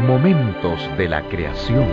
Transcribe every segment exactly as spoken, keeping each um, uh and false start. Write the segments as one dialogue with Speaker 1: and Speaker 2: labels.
Speaker 1: Momentos de la creación.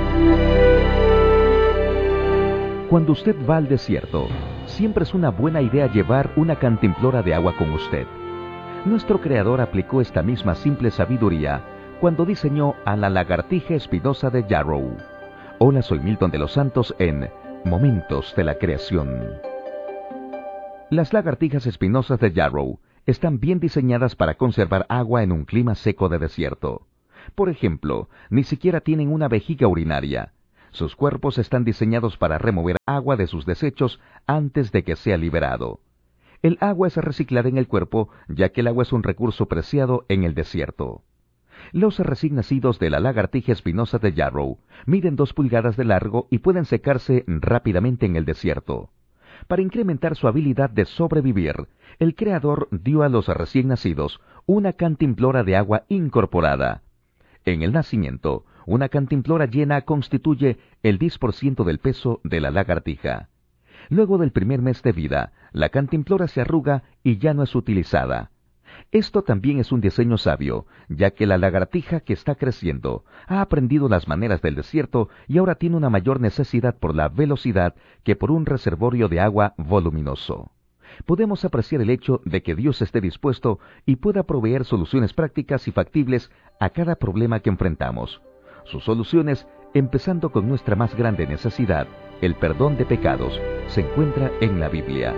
Speaker 1: Cuando usted va al desierto, siempre es una buena idea llevar una cantimplora de agua con usted. Nuestro Creador aplicó esta misma simple sabiduría cuando diseñó a la lagartija espinosa de Yarrow. Hola, soy Milton de los Santos en Momentos de la Creación. Las lagartijas espinosas de Yarrow están bien diseñadas para conservar agua en un clima seco de desierto. Por ejemplo, ni siquiera tienen una vejiga urinaria. Sus cuerpos están diseñados para remover agua de sus desechos antes de que sea liberado. El agua es reciclada en el cuerpo, ya que el agua es un recurso preciado en el desierto. Los recién nacidos de la lagartija espinosa de Yarrow miden dos pulgadas de largo y pueden secarse rápidamente en el desierto. Para incrementar su habilidad de sobrevivir, el Creador dio a los recién nacidos una cantimplora de agua incorporada. En el nacimiento, una cantimplora llena constituye el diez por ciento del peso de la lagartija. Luego del primer mes de vida, la cantimplora se arruga y ya no es utilizada. Esto también es un diseño sabio, ya que la lagartija que está creciendo ha aprendido las maneras del desierto y ahora tiene una mayor necesidad por la velocidad que por un reservorio de agua voluminoso. Podemos apreciar el hecho de que Dios esté dispuesto y pueda proveer soluciones prácticas y factibles a cada problema que enfrentamos. Sus soluciones, empezando con nuestra más grande necesidad, el perdón de pecados, se encuentra en la Biblia.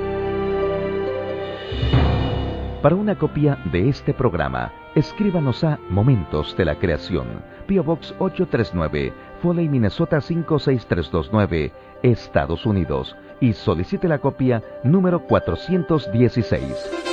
Speaker 1: Para una copia de este programa, escríbanos a Momentos de la Creación, P O Box ocho tres nueve, Foley, Minnesota cinco seis tres dos nueve, Estados Unidos, y solicite la copia número cuatrocientos dieciséis.